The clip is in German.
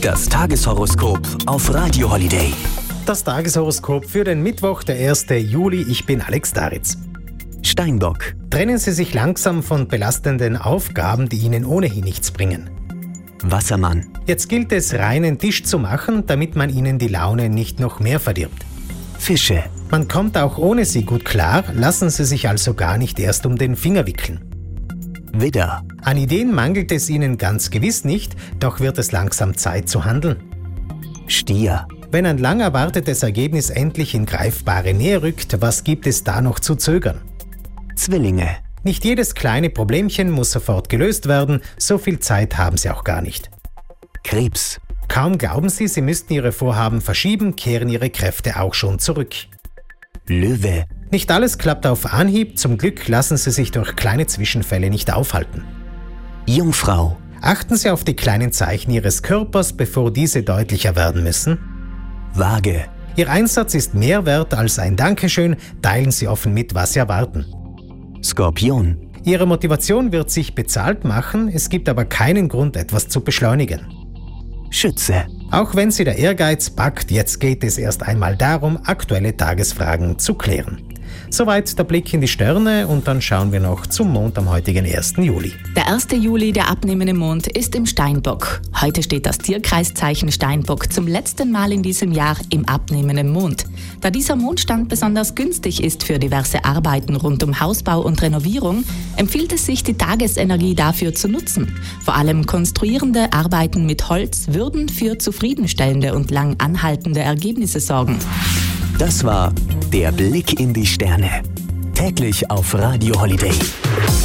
Das Tageshoroskop auf Radio Holiday. Das Tageshoroskop für den Mittwoch, der 1. Juli. Ich bin Alex Daritz. Steinbock. Trennen Sie sich langsam von belastenden Aufgaben, die Ihnen ohnehin nichts bringen. Wassermann. Jetzt gilt es, reinen Tisch zu machen, damit man Ihnen die Laune nicht noch mehr verdirbt. Fische. Man kommt auch ohne Sie gut klar, lassen Sie sich also gar nicht erst um den Finger wickeln. Widder. An Ideen mangelt es Ihnen ganz gewiss nicht, doch wird es langsam Zeit zu handeln. Stier. Wenn ein lang erwartetes Ergebnis endlich in greifbare Nähe rückt, was gibt es da noch zu zögern? Zwillinge. Nicht jedes kleine Problemchen muss sofort gelöst werden, so viel Zeit haben Sie auch gar nicht. Krebs. Kaum glauben Sie, Sie müssten Ihre Vorhaben verschieben, kehren Ihre Kräfte auch schon zurück. Löwe. Nicht alles klappt auf Anhieb, zum Glück lassen Sie sich durch kleine Zwischenfälle nicht aufhalten. Jungfrau. Achten Sie auf die kleinen Zeichen Ihres Körpers, bevor diese deutlicher werden müssen. Waage. Ihr Einsatz ist mehr wert als ein Dankeschön, teilen Sie offen mit, was Sie erwarten. Skorpion. Ihre Motivation wird sich bezahlt machen, es gibt aber keinen Grund, etwas zu beschleunigen. Schütze. Auch wenn Sie der Ehrgeiz packt, jetzt geht es erst einmal darum, aktuelle Tagesfragen zu klären. Soweit der Blick in die Sterne und dann schauen wir noch zum Mond am heutigen 1. Juli. Der 1. Juli, der abnehmende Mond, ist im Steinbock. Heute steht das Tierkreiszeichen Steinbock zum letzten Mal in diesem Jahr im abnehmenden Mond. Da dieser Mondstand besonders günstig ist für diverse Arbeiten rund um Hausbau und Renovierung, empfiehlt es sich, die Tagesenergie dafür zu nutzen. Vor allem konstruierende Arbeiten mit Holz würden für zufriedenstellende und lang anhaltende Ergebnisse sorgen. Das war der Blick in die Sterne. Täglich auf Radio Holiday.